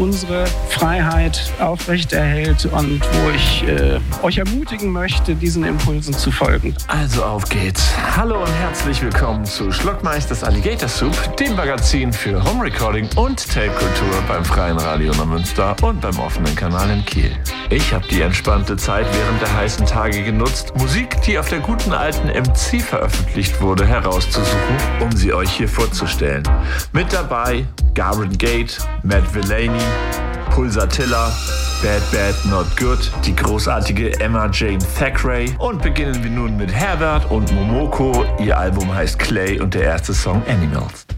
unsere Freiheit aufrechterhält und wo ich euch ermutigen möchte, diesen Impulsen zu folgen. Also auf geht's. Hallo und herzlich willkommen zu Schlockmeisters Alligator Soup, dem Magazin für Home Recording und Tape-Kultur beim Freien Radio Neumünster und beim offenen Kanal in Kiel. Ich habe die entspannte Zeit während der heißen Tage genutzt, Musik, die auf der guten alten MC veröffentlicht wurde, herauszusuchen, um sie euch hier vorzustellen. Mit dabei Garden Gate, Matt Villani, Pulsatilla, Bad Bad Not Good, die großartige Emma Jane Thackeray und beginnen wir nun mit Herbert und Momoko. Ihr Album heißt Clay und der erste Song Animals.